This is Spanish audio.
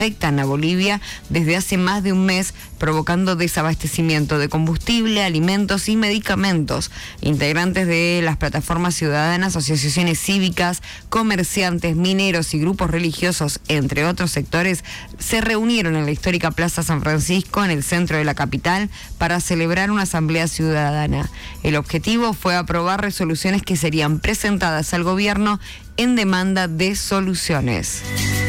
afectan a Bolivia desde hace más de un mes, provocando desabastecimiento de combustible, alimentos y medicamentos. Integrantes de las plataformas ciudadanas, asociaciones cívicas, comerciantes, mineros y grupos religiosos, entre otros sectores, se reunieron en la histórica Plaza San Francisco, en el centro de la capital, para celebrar una asamblea ciudadana. El objetivo fue aprobar resoluciones que serían presentadas al gobierno en demanda de soluciones.